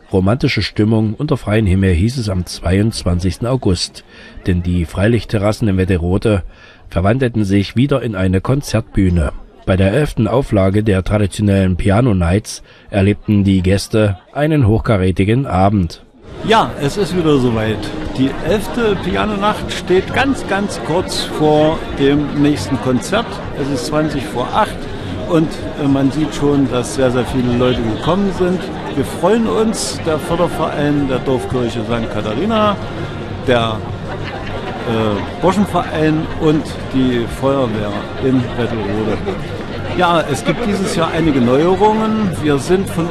Romantische Stimmung unter freiem Himmel hieß es am 22. August, denn die Freilichtterrassen in Wedderode verwandelten sich wieder in eine Konzertbühne. Bei der 11. Auflage der traditionellen Piano Nights erlebten die Gäste einen hochkarätigen Abend. Ja, es ist wieder soweit. Die 11. Pianonacht steht ganz, ganz kurz vor dem nächsten Konzert. Es ist 20 vor 8 und man sieht schon, dass sehr, sehr viele Leute gekommen sind. Wir freuen uns, der Förderverein der Dorfkirche St. Katharina, der Burschenverein und die Feuerwehr in Wedderode. Ja, es gibt dieses Jahr einige Neuerungen. Wir sind von